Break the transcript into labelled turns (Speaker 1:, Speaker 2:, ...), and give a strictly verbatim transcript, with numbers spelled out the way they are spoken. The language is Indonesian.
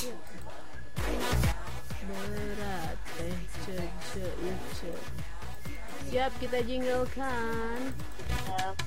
Speaker 1: Ya. Berat teh ce ce ce. Siap kita jinglekan.